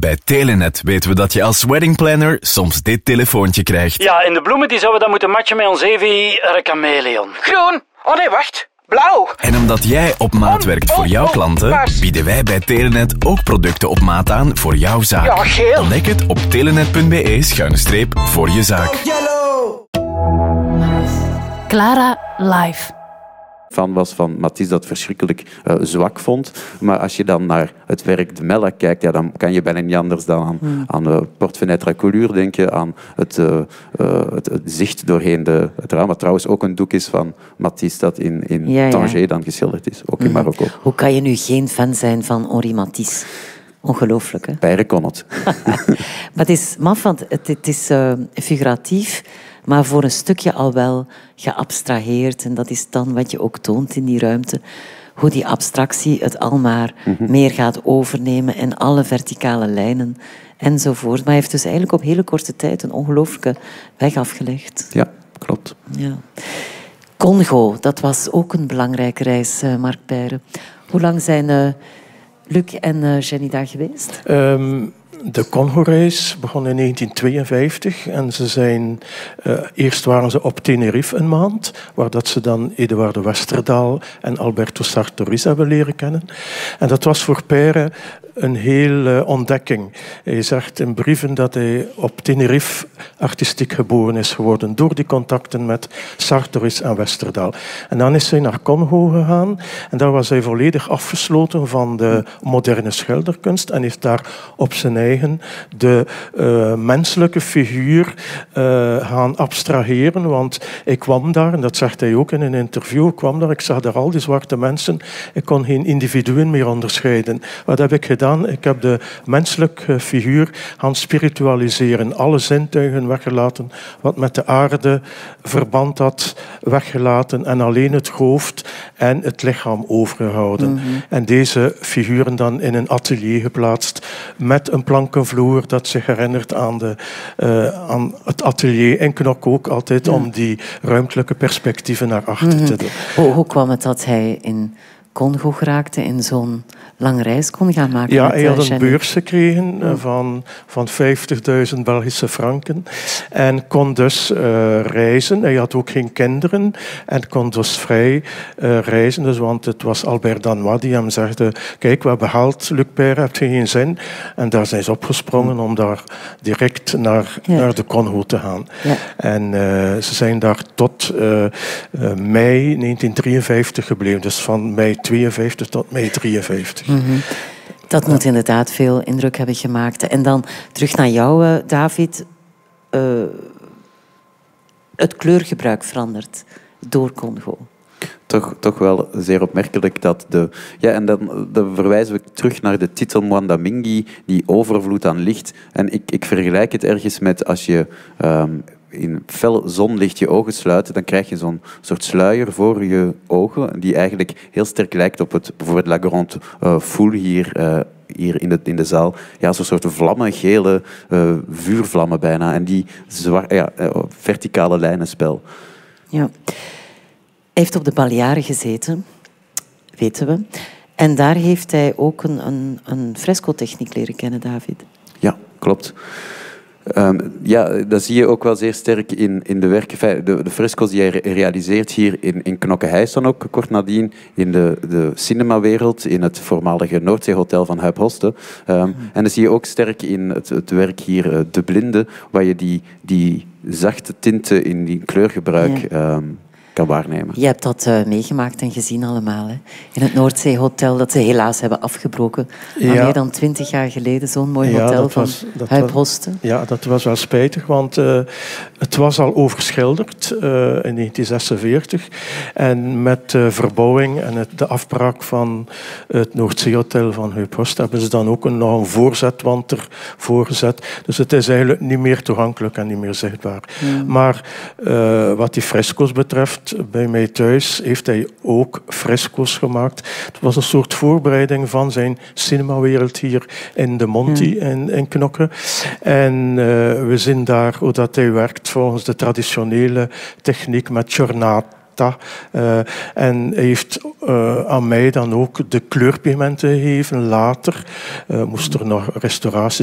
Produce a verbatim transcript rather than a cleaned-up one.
Bij Telenet weten we dat je als weddingplanner soms dit telefoontje krijgt. Ja, en de bloemen die zouden dan moeten matchen met ons Evi chameleon. Groen. Oh nee, wacht. Blauw. En omdat jij op maat werkt voor jouw klanten, bieden wij bij Telenet ook producten op maat aan voor jouw zaak. Ja, geel. Ontdek het op telenet.be schuine streep voor je zaak. Clara live. Fan was van Matisse dat verschrikkelijk uh, zwak vond. Maar als je dan naar het werk de Mella kijkt, ja, dan kan je bijna niet anders dan aan, hmm. aan uh, Porte-Fenêtre Coulure denken, aan het, uh, uh, het, het zicht doorheen de, het raam, wat trouwens ook een doek is van Matisse dat in, in ja, Tanger ja. dan geschilderd is, ook in hmm. Marokko. Hoe kan je nu geen fan zijn van Henri Matisse? Ongelooflijk, hè? Bijre kon het. Maar het is maf, want het, het is uh, figuratief, maar voor een stukje al wel geabstraheerd. En dat is dan wat je ook toont in die ruimte. Hoe die abstractie het al maar mm-hmm. meer gaat overnemen en alle verticale lijnen enzovoort. Maar hij heeft dus eigenlijk op hele korte tijd een ongelooflijke weg afgelegd. Ja, klopt. Ja. Congo, dat was ook een belangrijke reis, uh, Mark Peyre. Hoe lang zijn uh, Luc en uh, Jenny daar geweest? Um... De Congo-reis begon in negentien tweeënvijftig en ze zijn, uh, eerst waren ze op Tenerife een maand, waar dat ze dan Eduardo Westerdaal en Alberto Sartorius hebben leren kennen. En dat was voor Peyre een hele uh, ontdekking. Hij zegt in brieven dat hij op Tenerife artistiek geboren is geworden door die contacten met Sartorius en Westerdaal. En dan is hij naar Congo gegaan en daar was hij volledig afgesloten van de moderne schilderkunst en heeft daar op zijn eigen de uh, menselijke figuur uh, gaan abstraheren. Want ik kwam daar, en dat zegt hij ook in een interview, ik kwam daar, ik zag daar al die zwarte mensen, ik kon geen individuen meer onderscheiden. Wat heb ik gedaan? Ik heb de menselijke figuur gaan spiritualiseren. Alle zintuigen weggelaten, wat met de aarde verband had, weggelaten en alleen het hoofd en het lichaam overgehouden. Mm-hmm. En deze figuren dan in een atelier geplaatst met een plankenvloer dat zich herinnert aan, de, uh, aan het atelier in Knok ook altijd, ja. om die ruimtelijke perspectieven naar achter mm-hmm. te doen. Hoe, hoe kwam het dat hij in Congo geraakte en zo'n lange reis kon gaan maken? Ja, met, hij had een Jenny. beurs gekregen uh, van, van vijftigduizend Belgische franken en kon dus uh, reizen. Hij had ook geen kinderen en kon dus vrij uh, reizen. Dus, want het was Albert Danois die hem zegde, kijk, we hebben gehaald, Luc Peyre, heb je geen zin? En daar zijn ze opgesprongen om daar direct naar, ja. naar de Congo te gaan. Ja. En uh, ze zijn daar tot uh, uh, mei negentien drieënvijftig gebleven. Dus van mei tweeënvijftig tot mei drieënvijftig. Mm-hmm. Dat moet inderdaad veel indruk hebben gemaakt. En dan terug naar jou, uh, David. Uh, het kleurgebruik verandert door Congo. Toch, toch wel zeer opmerkelijk dat de... Ja, en dan, dan verwijzen we terug naar de titel Mwanda Mingi, die overvloed aan licht. En ik, ik vergelijk het ergens met als je... Um, in fel zonlicht je ogen sluiten, dan krijg je zo'n soort sluier voor je ogen, die eigenlijk heel sterk lijkt op het, bijvoorbeeld La Grande uh, Foule hier, uh, hier in de, in de zaal. Ja, zo'n soort vlammen, gele uh, vuurvlammen bijna. En die zwar, ja, uh, verticale lijnenspel. Ja. Hij heeft op de Balearen gezeten, weten we. En daar heeft hij ook een, een, een fresco-techniek leren kennen, David. Ja, klopt. Um, ja, dat zie je ook wel zeer sterk in, in de werken. De, de fresco's die hij realiseert hier in, in Knokke-Heist dan ook, kort nadien, in de, de cinemawereld, in het voormalige Noordzeehotel van Huip Hoste. Um, mm. En dat zie je ook sterk in het, het werk hier, uh, De Blinde, waar je die, die zachte tinten in die kleurgebruik... Ja. Um, kan waarnemen. Je hebt dat uh, meegemaakt en gezien allemaal. Hè? In het Noordzeehotel, dat ze helaas hebben afgebroken. Maar ja. meer dan twintig jaar geleden, zo'n mooi ja, hotel dat van was, dat Huip was, Hoste. Ja, dat was wel spijtig, want uh, het was al overschilderd uh, in negentien zesenveertig. En met de uh, verbouwing en het, de afbraak van het Noordzeehotel van Huip Hoste hebben ze dan ook een, nog een voorzetwand ervoor gezet. Dus het is eigenlijk niet meer toegankelijk en niet meer zichtbaar. Hmm. Maar uh, wat die fresco's betreft, bij mij thuis heeft hij ook fresco's gemaakt. Het was een soort voorbereiding van zijn cinemawereld hier in de Monti, hmm. in, in Knokke. En uh, we zien daar hoe dat hij werkt volgens de traditionele techniek met giornata. Uh, en hij heeft uh, aan mij dan ook de kleurpigmenten gegeven. Later uh, moest er nog restauratie